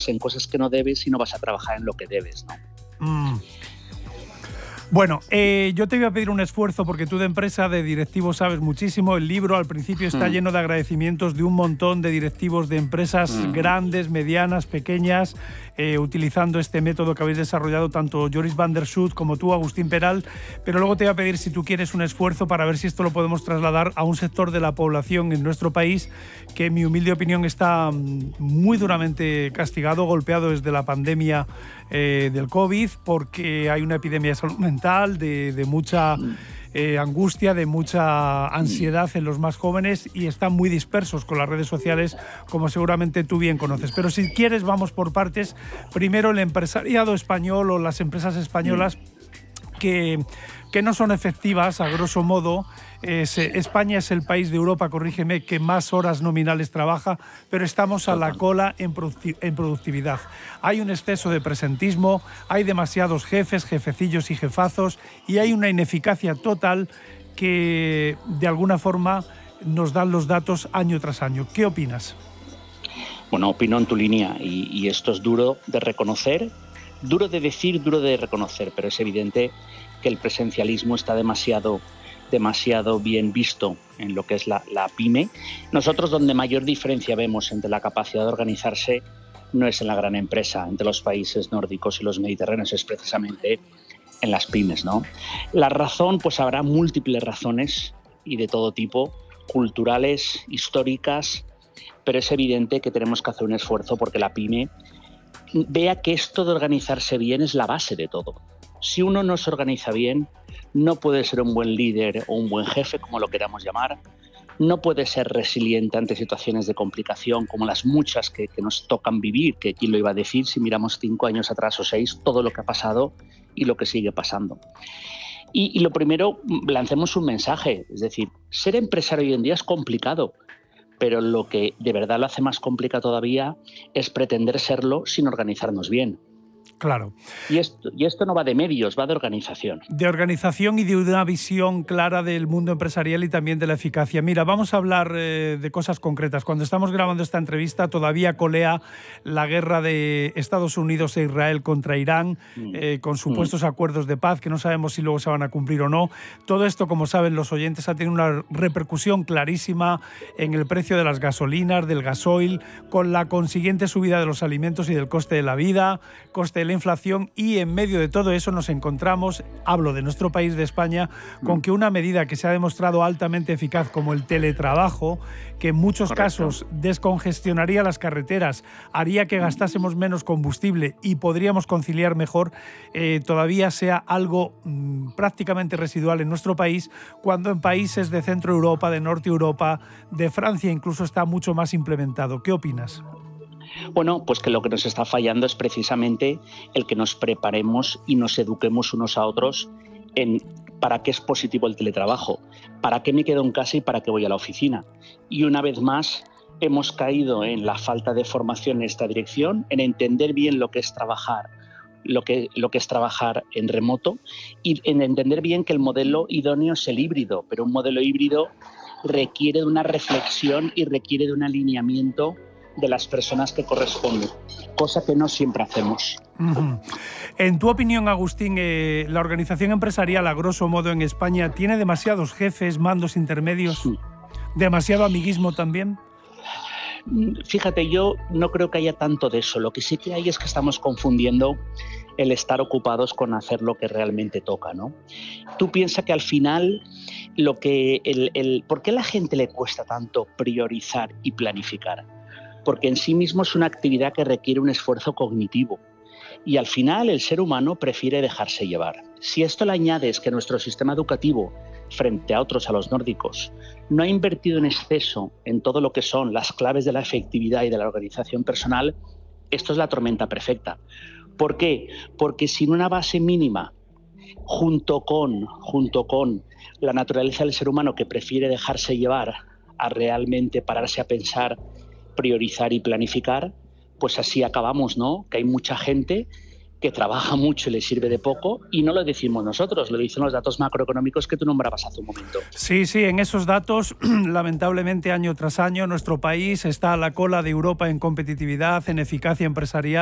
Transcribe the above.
en cosas que no debes y no vas a trabajar en lo que debes, ¿no? Bueno, yo te voy a pedir un esfuerzo porque tú de empresa, de directivos, sabes muchísimo. El libro al principio está lleno de agradecimientos de un montón de directivos de empresas grandes, medianas, pequeñas, utilizando este método que habéis desarrollado tanto Joris van der Schoot como tú, Agustín Peral. Pero luego te voy a pedir, si tú quieres, un esfuerzo para ver si esto lo podemos trasladar a un sector de la población en nuestro país que, en mi humilde opinión, está muy duramente castigado, golpeado desde la pandemia del COVID, porque hay una epidemia de salud mental, de mucha angustia, de mucha ansiedad en los más jóvenes, y están muy dispersos con las redes sociales, como seguramente tú bien conoces. Pero si quieres, vamos por partes. Primero, el empresariado español o las empresas españolas que no son efectivas, a grosso modo. España es el país de Europa, corrígeme, que más horas nominales trabaja, pero estamos a la cola en productividad. Hay un exceso de presentismo, hay demasiados jefes, jefecillos y jefazos, y hay una ineficacia total que, de alguna forma, nos dan los datos año tras año. ¿Qué opinas? Bueno, opino en tu línea, y esto es duro de reconocer, duro de decir, duro de reconocer, pero es evidente que el presencialismo está demasiado bien visto en lo que es la pyme. Nosotros, donde mayor diferencia vemos entre la capacidad de organizarse, no es en la gran empresa, entre los países nórdicos y los mediterráneos, es precisamente en las pymes, ¿no? La razón, pues habrá múltiples razones y de todo tipo, culturales, históricas, pero es evidente que tenemos que hacer un esfuerzo porque la pyme vea que esto de organizarse bien es la base de todo. Si uno no se organiza bien, no puede ser un buen líder o un buen jefe, como lo queramos llamar, no puede ser resiliente ante situaciones de complicación como las muchas que nos tocan vivir, que quién lo iba a decir si miramos 5 años atrás o 6, todo lo que ha pasado y lo que sigue pasando. Y lo primero, lancemos un mensaje, es decir, ser empresario hoy en día es complicado, pero lo que de verdad lo hace más complicado todavía es pretender serlo sin organizarnos bien. Claro. Y esto no va de medios, va de organización. De organización y de una visión clara del mundo empresarial y también de la eficacia. Mira, vamos a hablar de cosas concretas. Cuando estamos grabando esta entrevista todavía colea la guerra de Estados Unidos e Israel contra Irán, con supuestos acuerdos de paz que no sabemos si luego se van a cumplir o no. Todo esto, como saben los oyentes, ha tenido una repercusión clarísima en el precio de las gasolinas, del gasoil, con la consiguiente subida de los alimentos y del coste de la vida, coste de la inflación, y en medio de todo eso nos encontramos, hablo de nuestro país, de España, con que una medida que se ha demostrado altamente eficaz como el teletrabajo, que en muchos casos descongestionaría las carreteras, haría que gastásemos menos combustible y podríamos conciliar mejor, todavía sea algo prácticamente residual en nuestro país, cuando en países de Centro Europa, de Norte Europa, de Francia incluso está mucho más implementado. ¿Qué opinas? Bueno, pues que lo que nos está fallando es precisamente el que nos preparemos y nos eduquemos unos a otros en para qué es positivo el teletrabajo, para qué me quedo en casa y para qué voy a la oficina. Y una vez más hemos caído en la falta de formación en esta dirección, en entender bien lo que es trabajar, lo que es trabajar en remoto, y en entender bien que el modelo idóneo es el híbrido, pero un modelo híbrido requiere de una reflexión y requiere de un alineamiento de las personas que corresponden, cosa que no siempre hacemos. En tu opinión, Agustín, ¿la organización empresarial, a grosso modo, en España tiene demasiados jefes, mandos intermedios? ¿Demasiado amiguismo también? Fíjate, yo no creo que haya tanto de eso. Lo que sí que hay es que estamos confundiendo el estar ocupados con hacer lo que realmente toca, ¿no? Tú piensas que al final ¿por qué a la gente le cuesta tanto priorizar y planificar? Porque en sí mismo es una actividad que requiere un esfuerzo cognitivo y al final el ser humano prefiere dejarse llevar. Si esto le añades que nuestro sistema educativo, frente a otros, a los nórdicos, no ha invertido en exceso en todo lo que son las claves de la efectividad y de la organización personal, esto es la tormenta perfecta. ¿Por qué? Porque sin una base mínima, junto con la naturaleza del ser humano que prefiere dejarse llevar a realmente pararse a pensar, priorizar y planificar, pues así acabamos, ¿no? Que hay mucha gente que trabaja mucho y le sirve de poco, y no lo decimos nosotros, lo dicen los datos macroeconómicos que tú nombrabas hace un momento. Sí, en esos datos, lamentablemente, año tras año, nuestro país está a la cola de Europa en competitividad, en eficacia empresarial.